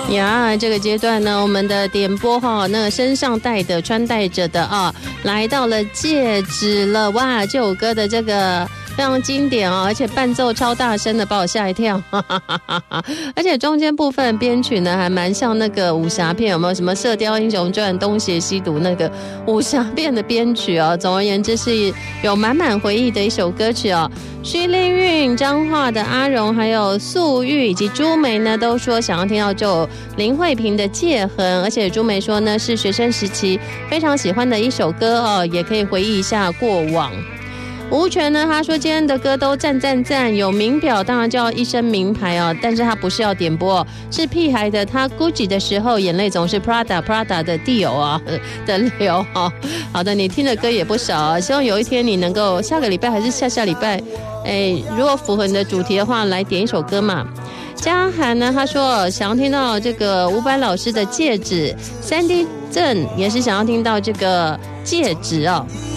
呀，这个阶段呢，我们的点播哈，那个身上戴的、穿戴着的啊，来到了戒指了。哇，这首歌的这个非常经典哦，而且伴奏超大声的，把我吓一跳。而且中间部分编曲呢，还蛮像那个武侠片，有没有什么《射雕英雄传》东邪西毒那个武侠片的编曲哦？总而言之，是有满满回忆的一首歌曲哦。徐丽韵、彰化的阿荣，还有素玉以及朱梅呢，都说想要听到这首林慧萍的《戒痕》，而且朱梅说呢，是学生时期非常喜欢的一首歌哦，也可以回忆一下过往。吴权呢，他说今天的歌都赞赞赞，有名表当然叫一身名牌哦，但是他不是要点播，是屁孩的他 Gucci 的时候眼泪总是 Prada 的地友啊的流哦。好的，你听的歌也不少啊，希望有一天你能够下个礼拜还是下礼拜，如果符合你的主题的话，来点一首歌嘛。嘉涵呢，他说想要听到这个伍佰老师的戒指，3D 郑也是想要听到这个戒指哦。